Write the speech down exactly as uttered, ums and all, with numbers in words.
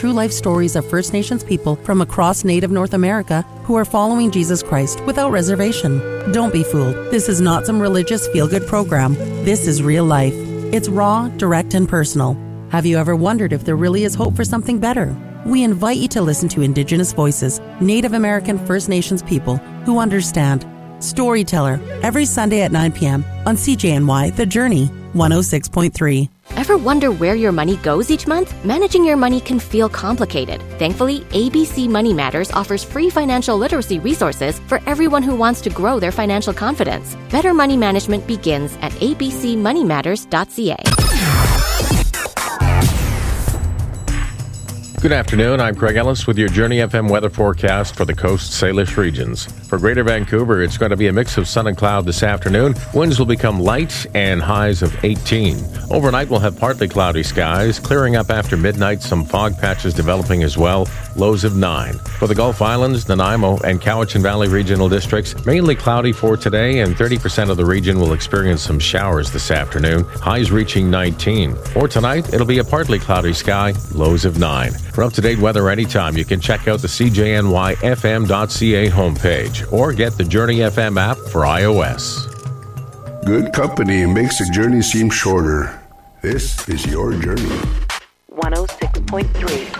true life stories of First Nations people from across Native North America who are following Jesus Christ without reservation. Don't be fooled. This is not some religious feel-good program. This is real life. It's raw, direct, and personal. Have you ever wondered if there really is hope for something better? We invite you to listen to Indigenous voices, Native American First Nations people who understand. Storyteller, every Sunday at nine p.m. on C J N Y The Journey, one oh six point three. Ever wonder where your money goes each month? Managing your money can feel complicated. Thankfully, A B C Money Matters offers free financial literacy resources for everyone who wants to grow their financial confidence. Better money management begins at a b c money matters dot c a. Good afternoon, I'm Craig Ellis with your Journey F M weather forecast for the Coast Salish regions. For Greater Vancouver, it's going to be a mix of sun and cloud this afternoon. Winds will become light and highs of eighteen. Overnight, we'll have partly cloudy skies, clearing up after midnight, some fog patches developing as well, lows of nine. For the Gulf Islands, Nanaimo, and Cowichan Valley regional districts, mainly cloudy for today, and thirty percent of the region will experience some showers this afternoon, highs reaching nineteen. For tonight, it'll be a partly cloudy sky, lows of nine. For up-to-date weather anytime, you can check out the C J N Y F M dot C A homepage or get the Journey F M app for iOS. Good company makes the journey seem shorter. This is your journey. one oh six point three.